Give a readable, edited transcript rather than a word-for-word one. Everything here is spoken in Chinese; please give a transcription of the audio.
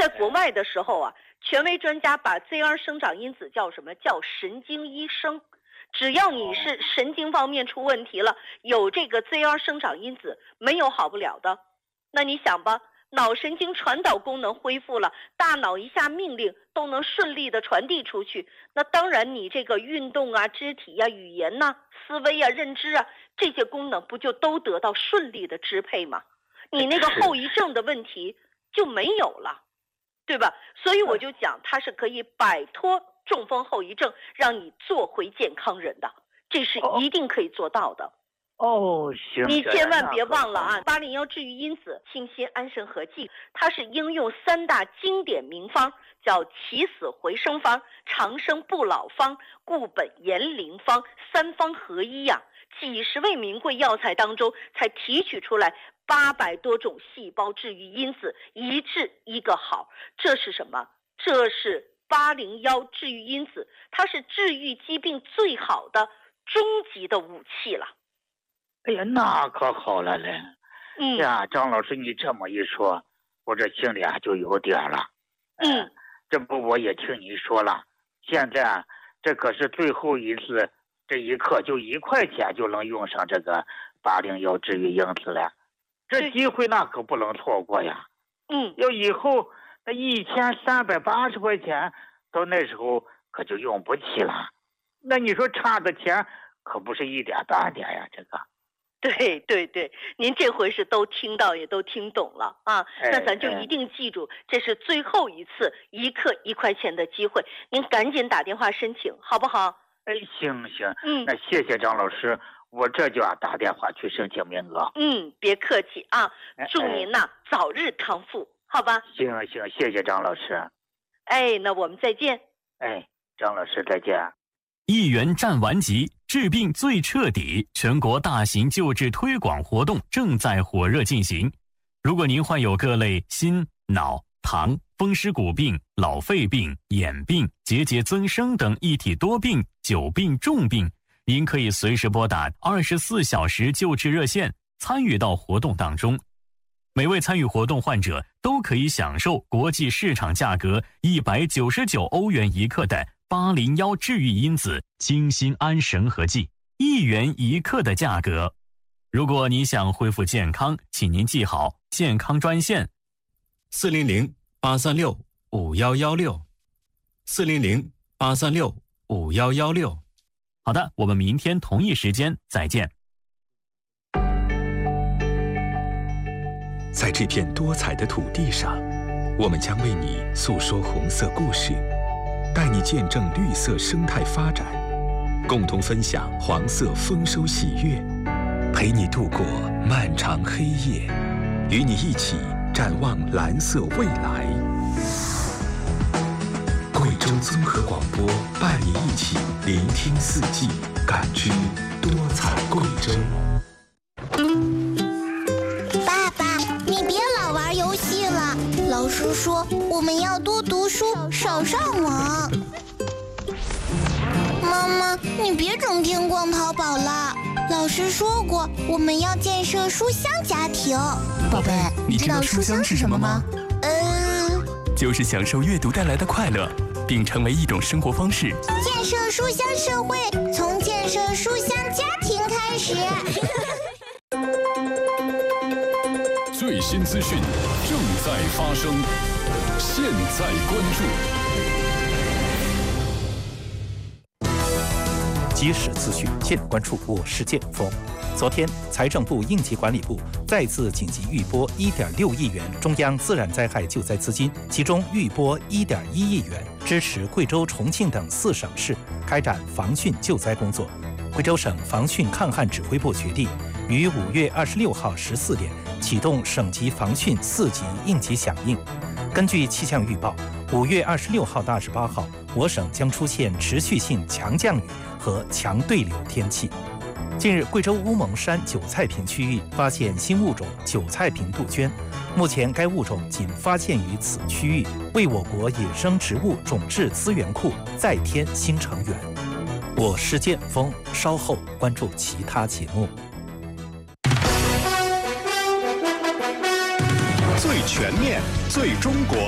在国外的时候啊，权威专家把 ZR 生长因子叫什么？叫神经医生。只要你是神经方面出问题了，有这个 ZR 生长因子，没有好不了的。那你想吧，脑神经传导功能恢复了，大脑一下命令都能顺利的传递出去，那当然你这个运动啊、肢体啊、语言呐、思维啊、认知啊，这些功能不就都得到顺利的支配吗？你那个后遗症的问题就没有了，对吧？所以我就讲它是可以摆脱中风后遗症，让你做回健康人的，这是一定可以做到的。 行， 你千万别忘了啊，801治愈因子清心安神合剂，它是应用3大经典名方，叫起死回生方、长生不老方、固本延龄方，3方合一呀。几十味名贵药材当中才提取出来800多种细胞治愈因子，一治一个好。这是什么？这是801治愈因子，它是治愈疾病最好的终极的武器了。 哎呀，那可好了嘞！呀，张老师，你这么一说，我这心里啊就有点了。这不我也听你说了，现在这可是最后一次，这一刻就1块钱就能用上这个801治愈因子了，这机会那可不能错过呀。要以后那1380块钱，到那时候可就用不起了。那你说差的钱可不是一点半点呀，这个。 对，您这回是都听到也都听懂了啊，那咱就一定记住，这是最后一次1克1块钱的机会，您赶紧打电话申请，好不好？ 行，那谢谢张老师，我这就要打电话去申请名额。 别客气啊，祝您呐早日康复，好吧？ 行，谢谢张老师。 那我们再见。 张老师再见。 1元战完集，治病最彻底，全国大型救治推广活动正在火热进行。如果您患有各类心、脑、糖、风湿骨病、老肺病、眼病、结节增生等一体多病、久病重病，您可以随时拨打24小时救治热线，参与到活动当中。每位参与活动患者都可以享受国际市场价格199欧元1克的801治愈因子清心安神合剂，1元1克的价格。如果你想恢复健康，请您记好健康专线400-836-5116 400-836-5116。好的，我们明天同一时间再见。 在这片多彩的土地上，我们将为你诉说红色故事，带你见证绿色生态发展，共同分享黄色丰收喜悦，陪你度过漫长黑夜，与你一起展望蓝色未来。贵州综合广播伴你一起聆听四季，感知多彩贵州。 爸爸，你别老玩游戏了，老师说我们要多读书，少上网。妈妈，你别整天逛淘宝了，老师说过我们要建设书香家庭。 宝贝，你知道书香是什么吗？ 就是享受阅读带来的快乐，并成为一种生活方式。 建设书香社会，从建设书香家庭开始。 最新资讯正在发生，现在关注。 及时资讯，现关注我是剑锋。昨天，财政部应急管理部再次紧急预拨1.6亿元中央自然灾害救灾资金，其中预拨1.1亿元支持贵州、重庆等4省市开展防汛救灾工作。贵州省防汛抗旱指挥部决定，于5月26号14点启动省级防汛4级应急响应。根据气象预报，5月26号到28号，我省将出现持续性强降雨和强对流天气。近日，贵州乌蒙山韭菜坪区域发现新物种韭菜坪杜鹃，目前该物种仅发现于此区域，为我国野生植物种质资源库再添新成员。我是剑锋，稍后关注其他节目。 最全面，最中国。